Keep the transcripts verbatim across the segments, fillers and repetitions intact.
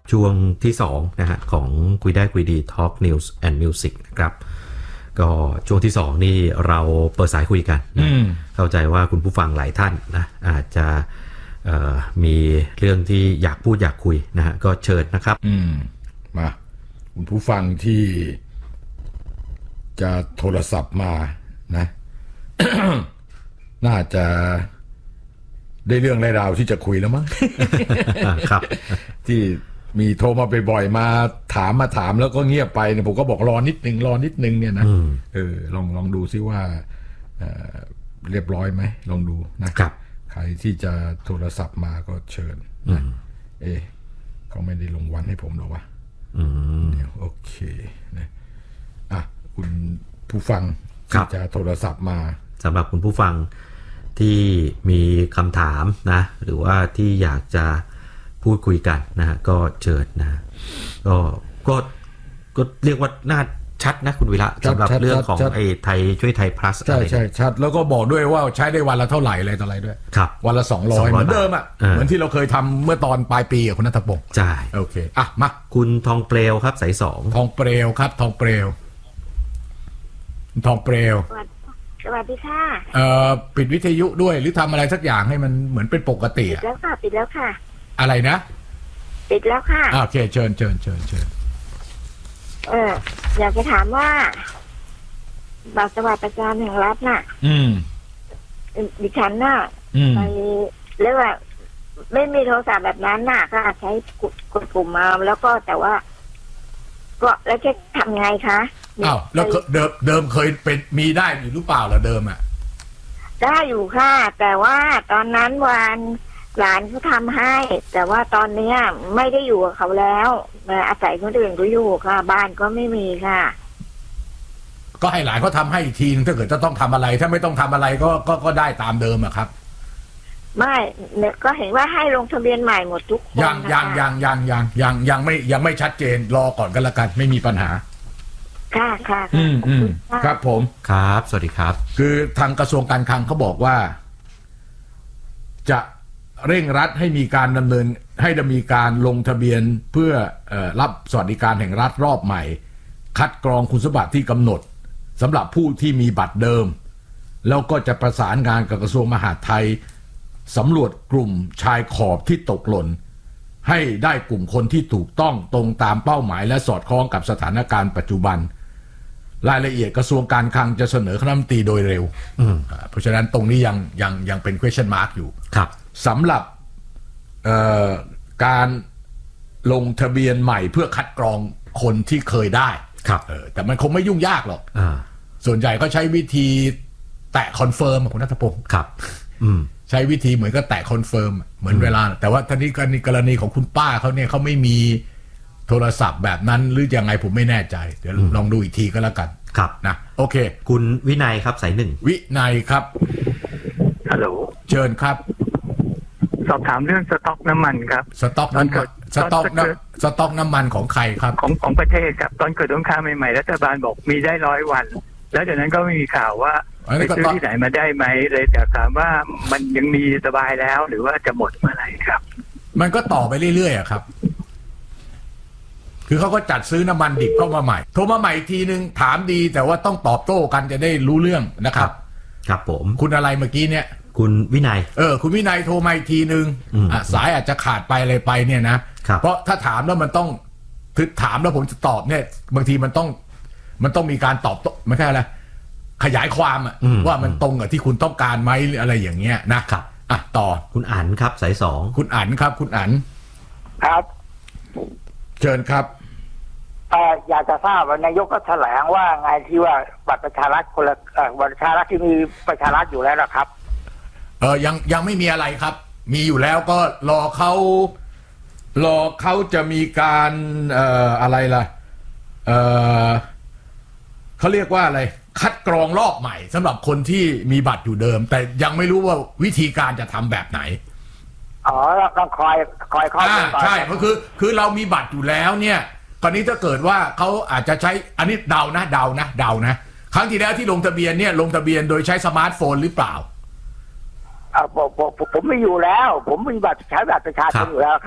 ช่วงที่สองนะฮะของคุยได้คุยดี Talk News and Music นะครับก็ช่วงที่สองนี่เราเปิดสายคุยกันนะเข้าใจว่าคุณผู้ฟังหลายท่านนะอาจจะมีเรื่องที่อยากพูดอยากคุยนะฮะก็เชิญนะครับอืมมาคุณผู้ฟังที่จะโทรศัพท์มานะ น่าจะได้เรื่องราวที่จะคุยแล้วมั้งครับที่มีโทรมาบ่อยๆมาถามมาถามแล้วก็เงียบไปเนี่ยผมก็บอกรอนิดนึงรอนิดนึงเนี่ยนะเออลองลองดูซิว่า เ, เรียบร้อยไหมลองดูนะครับใครที่จะโทรศัพท์มาก็เชิญนะเอ๊ะเขาไม่ได้ลงวันให้ผมหรอวะเดี๋ยวโอเคนะอ่ะคุณผู้ฟังที่จะโทรศัพท์มาสำหรับคุณผู้ฟังที่มีคำถามนะหรือว่าที่อยากจะพูดคุยกันนะฮะก็เชิญนะก็ก็ก็เรียกว่าน่าชัดนะคุณวิระสำหรับเรื่องของไอ้ไทยช่วยไทย plus ใช่ใช่ชัดแล้วก็บอกด้วยว่าใช้ได้วันละเท่าไหร่อะไรต่ออะไรด้วยครับวันละสองร้อยเหมือนเดิมอ่ะเหมือนที่เราเคยทำเมื่อตอนปลายปีกับคุณณัฐพงศ์ใช่โอเคอ่ะมาคุณทองเปลวครับสายสองทองเปลวครับทองเปลวทองเปลวสวัสดีค่ะเอ่อปิดวิทยุด้วยหรือทำอะไรสักอย่างให้มันเหมือนเป็นปกติปิดแล้วค่ะปิดแล้วค่ะอะไรนะปิดแล้วค่ะโอเคเชิญเชิญเชิญเชิญเอออยากจะถามว่าบัตรสวัสดิการแห่งรัฐน่ะอืมดิฉันน่ะไปเรียกว่าไม่มีโทรศัพท์แบบนั้นน่ะก็ใช้กดปุ่มมาแล้วก็แต่ว่าก็แล้วจะทำไงคะอ้าวแล้วเดิมเดิมเคยเป็นมีได้อยู่หรือเปล่าล่ะเดิมอ่ะได้อยู่ค่ะแต่ว่าตอนนั้นวันหลานเขาทำให้แต่ว่าตอนนี้ไม่ได้อยู่กับเขาแล้วอาศัยคนอื่นก็อยู่ค่ะบ้านก็ไม่มีค่ะก็ให้หลานเขาทำให้อีกทีนึงถ้าเกิดจะต้องทำอะไรถ้าไม่ต้องทำอะไรก็ก็ก็ได้ตามเดิมอะครับไม่เนี่ยก็เห็นว่าให้ลงทะเบียนใหม่หมดทุกคนยังยังยังยังยังยังยังไม่ยังไม่ชัดเจนรอก่อนกันละกันไม่มีปัญหาค่ะค่ะอืมอืมครับผมครับสวัสดีครับคือทางกระทรวงการคลังเขาบอกว่าจะเร่งรัดให้มีการดำเนินให้ดำเนินการลงทะเบียนเพื่อเอ่อรับสวัสดิการแห่งรัฐรอบใหม่คัดกรองคุณสมบัติที่กำหนดสำหรับผู้ที่มีบัตรเดิมแล้วก็จะประสานงานกับกระทรวงมหาดไทยสำรวจกลุ่มชายขอบที่ตกหล่นให้ได้กลุ่มคนที่ถูกต้องตรงตามเป้าหมายและสอดคล้องกับสถานการณ์ปัจจุบันรายละเอียดกระทรวงการคลังจะเสนอคณะรัฐมนตรีโดยเร็วเพราะฉะนั้นตรงนี้ยังยังยังเป็น question mark อยู่ครับสำหรับการลงทะเบียนใหม่เพื่อคัดกรองคนที่เคยได้ครับแต่มันคงไม่ยุ่งยากหรอกส่วนใหญ่ก็ใช้วิธีแตะคอนเฟิร์มคุณณัฐพงศ์ครับใช้วิธีเหมือนก็แตะคอนเฟิร์มเหมือนเวลาแต่ว่าท่านี้กรณีของคุณป้าเขาเนี่ยเขาไม่มีโทรศัพท์แบบนั้นหรือยังไงผมไม่แน่ใจเดี๋ยวลองดูอีกทีก็แล้วกันครับนะโอเคคุณวินัยครับสายหนึ่งวินัยครับฮัลโหลเชิญครับสอบถามเรื่องสต็อกน้ำมันครับสต็อกน้ำมันสต็อกน้ำสต็อกน้ำมันของใครครับของของประเทศครับตอนเกิดสงครามใหม่ๆรัฐบาลบอกมีได้ร้อยวันแล้วจากนั้นก็ไม่มีข่าวว่าไปซื้อที่ไหนมาได้ไหมเลยจะถามว่ามันยังมีสบายแล้วหรือว่าจะหมดเมื่อไหร่ครับมันก็ต่อไปเรื่อยๆอะครับคือเขาก็จัดซื้อน้ำมันดิบเข้ามาใหม่โทรมาใหม่ทีนึงถามดีแต่ว่าต้องตอบโต้กันจะได้รู้เรื่องนะครับครับผมคุณอะไรเมื่อกี้เนี่ยคุณวินัยเออคุณวินัยโทรมาอีกทีนึงอ่ะสายอาจจะขาดไปอะไรไปเนี่ยนะเพราะถ้าถามแล้วมันต้องคือถามแล้วผมจะตอบเนี่ยบางทีมันต้องมันต้องมีการตอบโต้ไม่ใช่อะไรขยายความอะว่ามันตรงกับที่คุณต้องการไหมหรืออะไรอย่างเงี้ยนะครับอ่ะต่อคุณอั๋นครับสายสองคุณอั๋นครับคุณอั๋นครับเชิญครับอยากจะทราบว่านายกก็แถลงว่าไงที่ว่าบัตรประชารัฐคนละบัตรประชารัฐที่มีประชารัฐอยู่แล้วนะครับเออยังยังไม่มีอะไรครับมีอยู่แล้วก็รอเขารอเขาจะมีการเอ่ออะไรล่ะเออเขาเรียกว่าอะไรคัดกรองรอบใหม่สำหรับคนที่มีบัตรอยู่เดิมแต่ยังไม่รู้ว่าวิธีการจะทำแบบไหนอ๋อต้องคอยคอยเข้าใช่ก็คือคือเรามีบัตรอยู่แล้วเนี่ยตอนนี้ถ้าเกิดว่าเขาอาจจะใช้อันนี้เดานะเดานะเดานะครั้งที่แล้วที่ลงทะเบียนเนี่ยลงทะเบียนโดยใช้สมาร์ทโฟนหรือเปล่าอ่าผมผมผมไม่อยู่แล้วผมมีบัตรใช้บัตรประชาชนอยู่แล้วครับ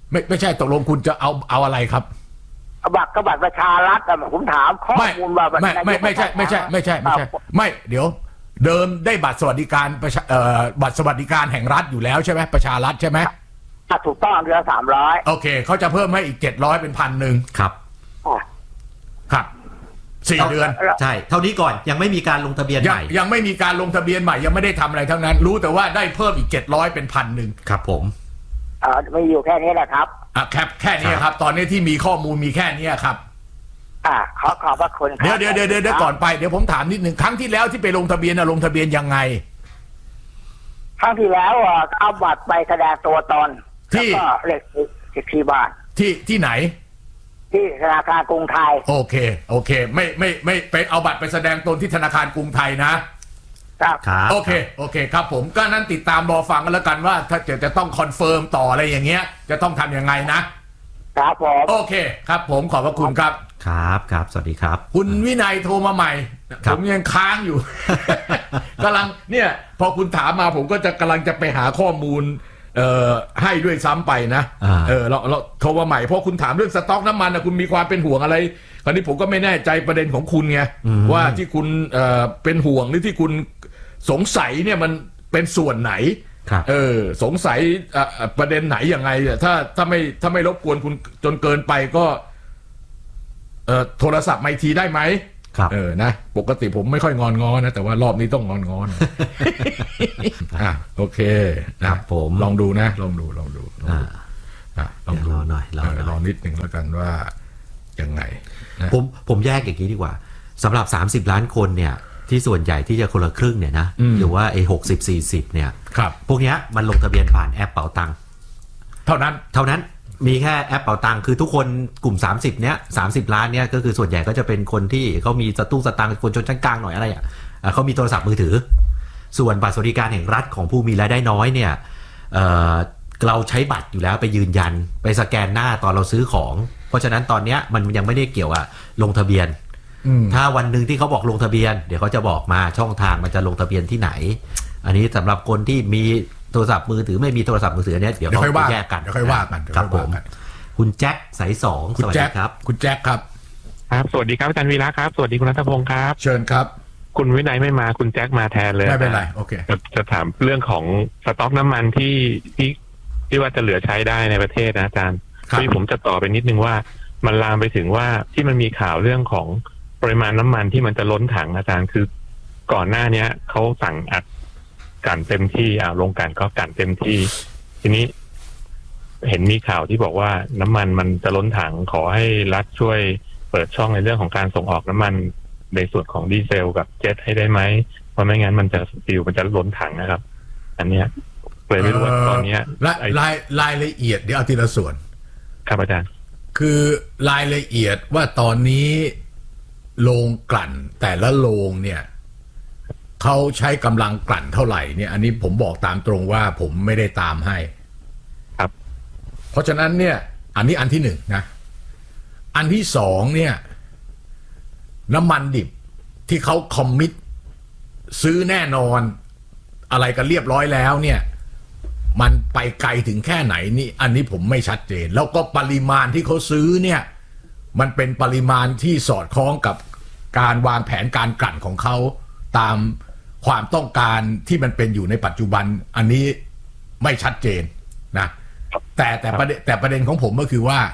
ไม่ไม่ใช่ตกลงคุณจะเอาเอาอะไรครับบัตรกบัตรประชารัฐอะผมถามข้อมูลว่าไม่ไม่ไม่ใช่ไม่ใช่ไม่ใช่ไม่ใช่ไม่เดี๋ยวเดิมได้บัตรสวัสดิการประชาเอ่อบัตรสวัสดิการแห่งรัฐอยู่แล้วใช่ไหมประชารัฐใช่ไหมถูกต้องเดือนสามร้อยโอเคเขาจะเพิ่มให้อีกเจ็ดร้อยเป็นพันหนึ่งครับครับสี่เดือนใช่เท่านี้ก่อนยังไม่มีการลงทะเบียนใหม่ยังไม่มีการลงทะเบียนใหม่ยังไม่ได้ทำอะไรทั้งนั้นรู้แต่ว่าได้เพิ่มอีกเจ็ดร้อยเป็นพันหนึ่งครับผมอ่าไม่อยู่แค่นี้แหละครับอ่ะแค่แค่นี้ครับตอนนี้ที่มีข้อมูลมีแค่นี้ครับอ่าขอขอบพระคุณเดี๋ยวเดี๋ยวเดี๋ยวเดี๋ยวก่อนไปเดี๋ยวผมถามนิดหนึ่งครั้งที่แล้วที่ไปลงทะเบียนลงทะเบียนยังไงครั้งที่แล้วเอาบัตรไปแสดงตัวตนที่เลขที่บ้านที่ที่ไหนที่ธนาคารกรุงไทยโอเคโอเคไม่ไม่ไม่ไปเอาบัตรไปแสดงตนที่ธนาคารกรุงไทยนะครับโอเคโอเคครับผมก็นั้นติดตามรอฟังกันแล้วกันว่าถ้าจะจะต้องคอนเฟิร์มต่ออะไรอย่างเงี้ยจะต้องทำยังไงนะครับผมโอเคครับผมขอบพระคุณครับครับครับสวัสดีครับคุณวินัยโทรมาใหม่ผมยังค้างอยู่ กำลังเนี่ยพอคุณถามมาผมก็จะกำลังจะไปหาข้อมูลเอ่อให้ด้วยซ้ำไปนะเออเราเราโทรมาใหม่เพราะคุณถามเรื่องสต็อกน้ำมันนะคุณมีความเป็นห่วงอะไรคราวนี้ผมก็ไม่แน่ใจประเด็นของคุณไงว่าที่คุณเอ่อเป็นห่วงหรือที่คุณสงสัยเนี่ยมันเป็นส่วนไหนเออสงสัยประเด็นไหนยังไงถ้าถ้าไม่ถ้าไม่รบกวนคุณจนเกินไปก็เอ่อโทรศัพท์มาอีกทีได้ไหมเออนะปกติผมไม่ค่อยงอนงอนะแต่ว่ารอบนี้ต้องงอนงอนอ่ะโอเคครับผมลองดูนะลองดูลองดูอ่าอ่ะลองรอหน่อยรอรอนิดหนึ่งแล้วกันว่ายังไงผมผมแยกอย่างนี้ดีกว่าสำหรับสามสิบล้านคนเนี่ยที่ส่วนใหญ่ที่จะคนละครึ่งเนี่ยนะหรือว่าไอ้หกสิบสี่สิบเนี่ยพวกเนี้ยมันลงทะเบียนผ่านแอปเป๋าตังค์เท่านั้นเท่านั้นมีแค่แอปเป๋าตังค์คือทุกคนกลุ่มสามสิบเนี้ยสามสิบล้านเนี้ยก็คือส่วนใหญ่ก็จะเป็นคนที่เขามีสตุ้งสตางค์คนชนชั้นกลางหน่อยอะไรอ่ะเขามีโทรศัพท์มือถือส่วนบัตรสวัสดิการแห่งรัฐของผู้มีรายได้น้อยเนี่ยเอ่อเราใช้บัตรอยู่แล้วไปยืนยันไปสแกนหน้าตอนเราซื้อของเพราะฉะนั้นตอนเนี้ยมันยังไม่ได้เกี่ยวอะลงทะเบียนถ้าวันหนึ่งที่เขาบอกลงทะเบียนเดี๋ยวเขาจะบอกมาช่องทางมันจะลงทะเบียนที่ไหนอันนี้สำหรับคนที่มีโทรศัพท์มือถือไม่มีโทรศัพท์มือถือเนี้ยเดี๋ยวเขาแยกกันเดี๋ยวค่อยว่ากันครับผมคุณแจ็คสายสองสวัสดีครับคุณแจ็คครับครับสวัสดีครับอาจารย์วีระครับสวัสดีคุณรัตพงศ์ครับเชิญครับคุณวินัยไม่มาคุณแจ็คมาแทนเลยไม่เป็นไรโอเคจะถามเรื่องของสต็อกน้ำมันที่ที่ที่ว่าจะเหลือใช้ได้ในประเทศนะอาจารย์คือผมจะต่อไปนิดนึงว่ามันลามไปถึงว่าที่มันมีข่าวเรื่องของปริมาณน้ำมันที่มันจะล้นถังอาจารย์คือก่อนหน้านี้เขาสั่งอัดกันเต็มที่อ่าโรงกลั่นก็กันเต็มที่ทีนี้เห็นมีข่าวที่บอกว่าน้ำมันมันจะล้นถังขอให้รัฐช่วยเปิดช่องในเรื่องของการส่งออกน้ำมันในส่วนของดีเซลกับเจ็ตให้ได้ไหมเพราะไม่งั้นมันจะฟิวมันจะล้นถังนะครับอันเนี้ยเลยไม่รู้ว่าตอนนี้รายรายละเอียดเดี๋ยวเอาทีละส่วนครับอาจารย์คือรายละเอียดว่าตอนนี้โรงกลั่นแต่ละโรงเนี่ยเขาใช้กำลังกลั่นเท่าไหร่เนี่ยอันนี้ผมบอกตามตรงว่าผมไม่ได้ตามให้ครับเพราะฉะนั้นเนี่ยอันนี้อันที่หนึ่งนะอันที่สองเนี่ยน้ำมันดิบที่เขาคอมมิตซื้อแน่นอนอะไรกันเรียบร้อยแล้วเนี่ยมันไปไกลถึงแค่ไหนนี่อันนี้ผมไม่ชัดเจนแล้วก็ปริมาณที่เขาซื้อเนี่ยมันเป็นปริมาณที่สอดคล้องกับการวางแผนการกลั่นของเขาตามความต้องการที่มันเป็นอยู่ในปัจจุบันอันนี้ไม่ชัดเจนนะแต่แต่ประเด็นแต่ประเด็นของผมก็คือว่า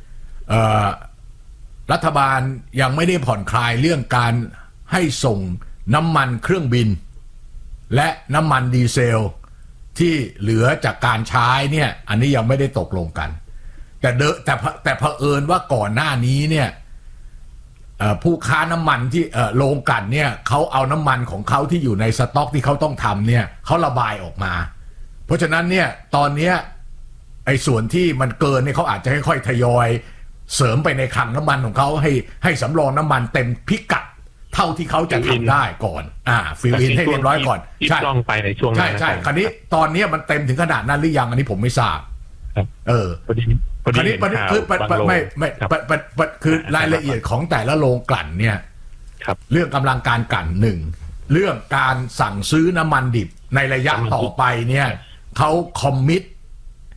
รัฐบาลยังไม่ได้ผ่อนคลายเรื่องการให้ส่งน้ำมันเครื่องบินและน้ำมันดีเซลที่เหลือจากการใช้เนี่ยอันนี้ยังไม่ได้ตกลงกันแต่เดแต่แต่เผอิญว่าก่อนหน้านี้เนี่ยผู้ค้าน้ำมันที่โรงกลั่นเนี่ยเขาเอาน้ำมันของเขาที่อยู่ในสต็อกที่เขาต้องทำเนี่ยเขาระบายออกมาเพราะฉะนั้นเนี่ยตอนนี้ไอ้ส่วนที่มันเกินเนี่ยเขาอาจจะค่อยๆทยอยเสริมไปในคลังน้ำมันของเขาให้ให้สำรองน้ำมันเต็มพิกัดเท่าที่เขาจะทำได้ก่อนอ่าฟิลอินให้เรียบร้อยก่อนใช่ต้องไปในช่วงนั้นใช่ใช่คราวนี้ตอนนี้มันเต็มถึงขนาดนั้นหรือยังอันนี้ผมไม่ทราบเออคราวนี้คือไม่ไม่คือรายละเอียดของแต่ละโรงกลั่นเนี่ยเรื่องกำลังการกลั่นหนึ่งเรื่องการสั่งซื้อน้ำมันดิบในระยะต่อไปเนี่ยเขาคอมมิต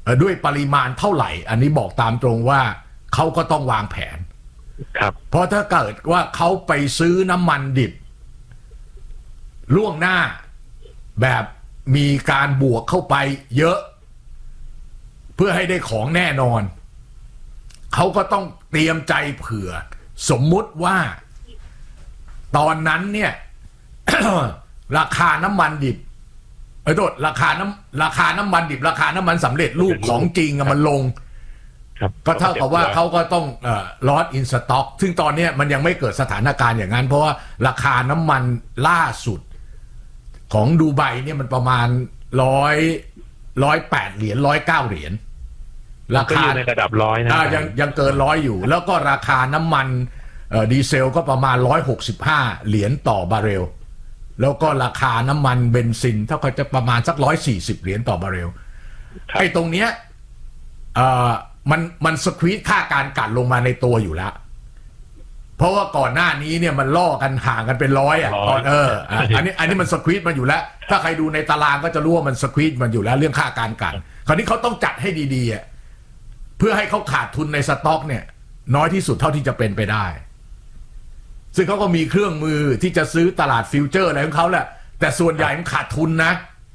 ด้วยปริมาณเท่าไหร่อันนี้บอกตามตรงว่าเขาก็ต้องวางแผนครับเพราะถ้าเกิดว่าเขาไปซื้อน้ำมันดิบล่วงหน้าแบบมีการบวกเข้าไปเยอะเพื่อให้ได้ของแน่นอนเขาก็ต้องเตรียมใจเผื่อสมมุติว่าตอนนั้นเนี่ย ราคาน้ำมันดิบไอ้โทษราคาน้ำราคาน้ำมันดิบราคาน้ำมันสำเร็จรูปของจริงมันลงก็เท่ากับว่าเขาก็ต้องเอ่อลอสอินสต็อกซึ่งตอนนี้มันยังไม่เกิดสถานการณ์อย่างนั้นเพราะว่าราคาน้ำมันล่าสุดของดูไบเนี่ยมันประมาณร้อยร้อยแปดเหรียญร้อยเก้าเหรียญราคาในระดับร้อยนะยังยังเกินร้อยอยู่แล้วก็ราคาน้ำมันดีเซลก็ประมาณร้อยหกสิบห้าเหรียญต่อบาร์เรลแล้วก็ราคาน้ำมันเบนซินเท่ากับจะประมาณสักร้อยสี่สิบเหรียญต่อบาร์เรลไอ้ตรงเนี้ยเอ่อมันมันสควีซค่าการกลั่นลงมาในตัวอยู่แล้วเพราะว่าก่อนหน้านี้เนี่ยมันล่อกันห่างกันเป็นร้อยอ่ะตอนเอออันนี้อันนี้มันสควีซมาอยู่แล้วถ้าใครดูในตารางก็จะรู้ว่ามันสควีซมันอยู่แล้วเรื่องค่าการกลั่นคราวนี้เขาต้องจัดให้ดีๆอ่ะเพื่อให้เขาขาดทุนในสต็อกเนี่ยน้อยที่สุดเท่าที่จะเป็นไปได้ซึ่งเขาก็มีเครื่องมือที่จะซื้อตลาดฟิวเจอร์อะไรของเขาแหละแต่ส่วนใหญ่มันขาดทุนนะ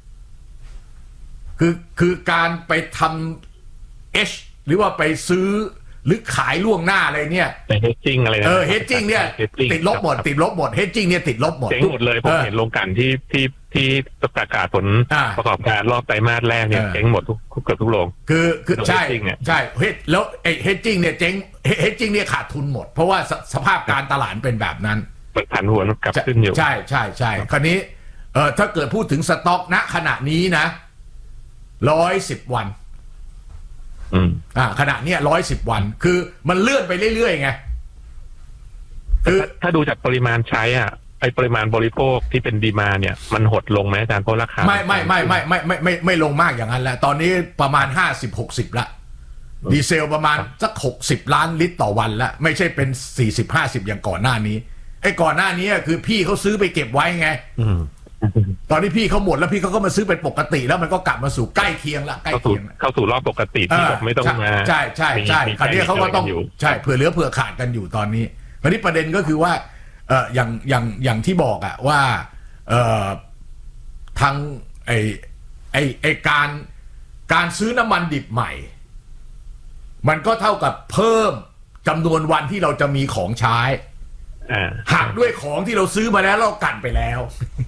คือคือการไปทำ H หรือว่าไปซื้อหรือขายล่วงหน้าอะไรเนี่ยแต่ hedging อะไรนะเออ hedging เนี่ยติดลบหมดติดลบหมด hedging เนี่ยติดลบหมดเจ๊งหมดเลยผมเห็นโรงกลั่นที่ที่ที่ประกาศผลประกอบการรอบไตรมาสแรกเนี่ยเจ๊งหมดทุกเกือบทุกโรงคือคือใช่ใช่แล้วไอ้ hedging เนี่ยเจ๊ง hedging เนี่ยขาดทุนหมดเพราะว่าสภาพการตลาดเป็นแบบนั้นผันผวนกลับขึ้นอยู่ใช่ใช่ใช่คราวนี้เอ่อถ้าเกิดพูดถึงสต็อกณขณะนี้นะร้อยสิบวันอืมอ่าขณะเนี้ยร้อยสิบวันคือมันเลื่อนไปเรื่อยๆไงคือถ้าดูจากปริมาณใช้อ่ะไอปริมาณบริโภคที่เป็นดีมาเนี่ยมันหดลงไหมอาจารย์เพราะราคาไม่ไม่ไม่ไม่ไม่ไม่ไม่ไม่ลงมากอย่างนั้นแหละตอนนี้ประมาณห้าสิบหกสิบละดีเซลประมาณสักหกสิบล้านลิตรต่อวันละไม่ใช่เป็นสี่สิบห้าสิบอย่างก่อนหน้านี้ไอ้ก่อนหน้านี้คือพี่เขาซื้อไปเก็บไว้ไงตอนนี้พี่เขาหมดแล้วพี่เขาก็มาซื้อเป็นปกติแล้วมันก็กลับมาสู่ใกล้เคียงละใกล้เคียงเข้าสู่รอบปกติที่แบบไม่ต้องมาใช่ใช่ใช่คราวนี้เขาก็ต้องใช่เผื่อเหลือเผื่อขาดกันอยู่ตอนนี้คราวนี้ประเด็นก็คือว่าเอออย่างอย่างอย่างที่บอกอะว่าเออทางไอไอไอการการซื้อน้ำมันดิบใหม่มันก็เท่ากับเพิ่มจำนวนวันที่เราจะมีของใช้หักด้วยของที่เราซื้อมาแล้วเรากันไปแล้ว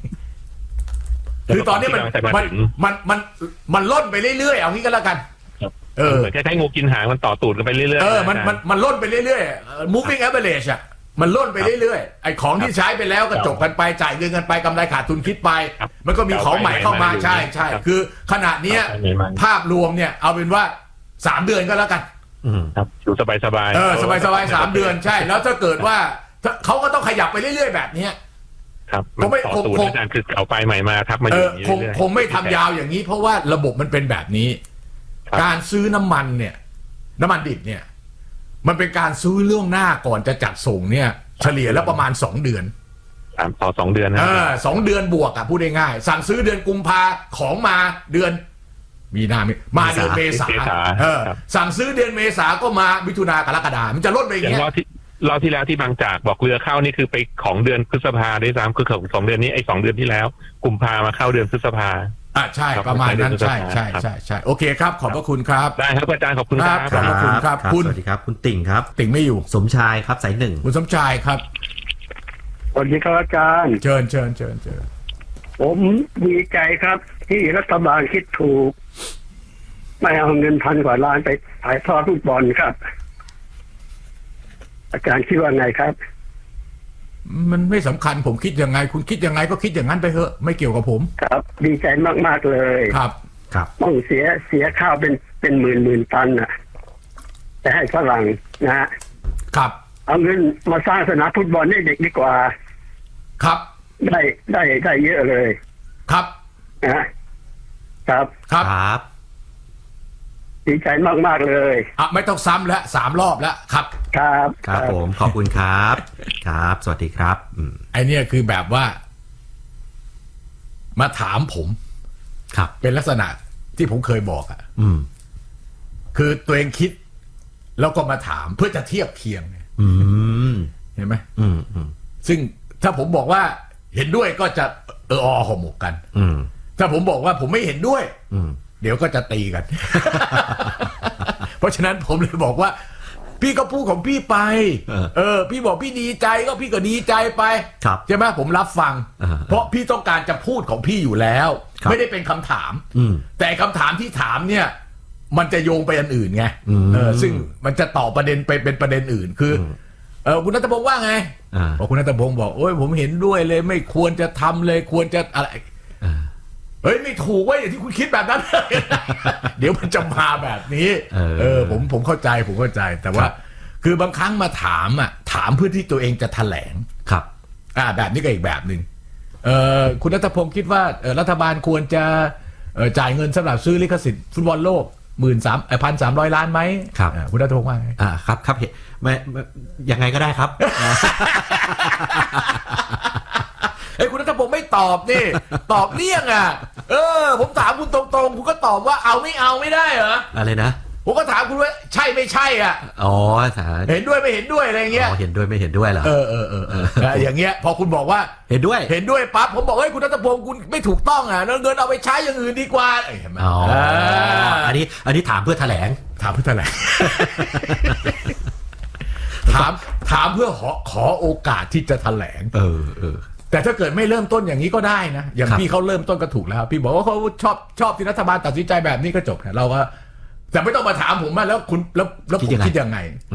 คือตอนนี้มันมันมันมันมันล่นไปเรื่อยๆเอางี้ก็แล้วกันเออแค่ใช้งูกินหางมันต่อตูดกันไปเรื่อยๆเออมันมันมันล่นไปเรื่อยๆ moving average อ่ะมันล่นไปเรื่อยๆไอ้ของที่ใช้ไปแล้วก็จบกันไปจ่ายเงินกันไปกำไรขาดทุนคิดไปมันก็มีของใหม่เข้ามาใช่ใช่คือขณะนี้ภาพรวมเนี่ยเอาเป็นว่าสามเดือนก็แล้วกันครับอยู่สบายๆเออสบายๆสามเดือนใช่แล้วถ้าเกิดว่าเขาก็ต้องขยับไปเรื่อยๆแบบนี้ครับผมไม่คงคงอาจารย์คือเอาไปใหม่มาทับมาอยู่อย่างนี้คงคงไม่ทำยาวอย่างนี้เพราะว่าระบบมันเป็นแบบนี้การซื้อน้ำมันเนี่ยน้ำมันดิบเนี่ยมันเป็นการซื้อล่วงหน้าก่อนจะจัดส่งเนี่ยเฉลี่ยแล้วประมาณสองเดือนต่อสองเดือนนะเออสองเดือนบวกอ่ะพูดง่ายๆสั่งซื้อเดือนกุมภาของมาเดือนมีนามาเดือนเมษาเออสั่งซื้อเดือนเมษาก็มามิถุนากรกฎามันจะลดไปอย่างเงี้ยรอบที่แล้วที่บางจากบอกเรือเข้านี่คือไปของเดือนพฤษภาได้ซ้ำคือของสองเดือนนี้ไอ้สองเดือนที่แล้วกุมภามาเข้าเดือนพฤษภาอ่าใช่ประมาณนั้นใช่ใช่ใช่ใช่โอเคครับขอบพระคุณครับได้ครับอาจารย์ขอบคุณครับขอบพระคุณครับคุณสวัสดีครับคุณติ่งครับติ่งไม่อยู่สมชายครับสายหนึ่งคุณสมชายครับสวัสดีครับอาจารย์เชิญเชิญเชิญเชิญผมดีใจครับที่รัฐบาลคิดถูกไม่เอาเงินพันกว่าล้านไปถ่ายทอดฟุตบอลครับอาจารย์คิดว่าไงครับมันไม่สำคัญผมคิดยังไงคุณคิดยังไงก็คิดอย่างนั้นไปเถอะไม่เกี่ยวกับผมครับดีใจมากๆเลยครับครับต้องเสียเสียข้าวเป็นเป็นหมื่นหมื่นตันน่ะแต่ให้ฝรั่งนะฮะครับเอาเงินมาสร้างสนามฟุตบอลให้เด็กดีกว่าครับได้ได้ได้เยอะเลยครับนะครับครับดีใจมากๆเลยอ่ะไม่ต้องซ้ำแล้วสามรอบแล้วครับครับครับผมขอบคุณครับครับสวัสดีครับไอเนี่ยคือแบบว่ามาถามผมครับเป็นลักษณะที่ผมเคยบอกอ่ะคือตัวเองคิดแล้วก็มาถามเพื่อจะเทียบเคียงอืมเห็นไหมอืมอืมซึ่งถ้าผมบอกว่าเห็นด้วยก็จะเอออห่อหมกกันอืมถ้าผมบอกว่าผมไม่เห็นด้วยอืมเดี๋ยวก็จะตีกัน เพราะฉะนั้นผมเลยบอกว่า พี่ก็พูดของพี่ไปเออเออ พี่บอกพี่ดีใจก็พี่ก็ดีใจไปครับใช่ไหมผมรับฟังอ่าเพราะพี่ต้องการจะพูดของพี่อยู่แล้วครับไม่ได้เป็นคำถามอืมแต่คำถามที่ถามเนี่ย มันจะโยงไปอันอื่นไงอืมเออซึ่งมันจะต่อประเด็นไปเป็นประเด็นอื่นคืออเออคุณณัฐพงศ์ว่าไงอ่าบอกคุณณัฐพงศ์บอกโอ้ยผมเห็นด้วยเลย ไม่ควรจะทำเลยควรจะอะไรอ่าเฮ้ยไม่ถูกเว้ยอย่างที่คุณคิดแบบนั้น เดี๋ยวมันจะมาแบบนี้เออเออผมผมเข้าใจผมเข้าใจ แต่ว่าครับคือบางครั้งมาถามอ่ะถามเพื่อที่ตัวเองจะแถลงครับอ่าแบบนี้ก็อีกแบบหนึ่งเออคุณณัฐพงศ์คิดว่าเออรัฐบาลควรจะเออจ่ายเงินสำหรับซื้อลิขสิทธิ์ฟุตบอลโลกหมื่นสามพันสามร้อยล้านไหมครับอ่าคุณณัฐพงศ์ว่าไงอ่าครับครับเห็นไม่ไม่ยังไงก็ได้ครับเฮ้ยคุณณัฐพงศ์ไม่ตอบนี่ ตอบเลี่ยงอ่ะเออผมถามคุณตรงๆคุณก็ตอบว่าเอาไม่เอาไม่ได้เหรออะไรนะผมก็ถามคุณว่าใช่ไม่ใช่อ่ะอ๋อสาเห็นด้วยไม่เห็นด้วยอะไรเงี้ยอ๋อเห็นด้วยไม่เห็นด้วยเหรอเออเออเออเออเอออย่างเงี้ยพอคุณบอกว่าเห็นด้วยเห็นด้วยปั๊บผมบอกเฮ้ยคุณณัฐพงศ์คุณไม่ถูกต้องอ่ะเงินเอาไปใช้อย่างอื่นดีกว่าเอ้ยเห็นไหมอ๋ออ่าอันนี้อันนี้ถามเพื่อแถลงถามเพื่ออะไร ถามถามเพื่อขอขอโอกาสที่จะแถลงเออเออแต่ถ้าเกิดไม่เริ่มต้นอย่างนี้ก็ได้นะอย่างครับพี่เขาเริ่มต้นก็ถูกแล้ว พี่บอกว่าเขาชอบชอบที่รัฐบาลตัดสินใจแบบนี้ก็จบนะเราก็แต่ไม่ต้องมาถามผมว่าแล้วคุณแล้วแล้วผมคิดยังไง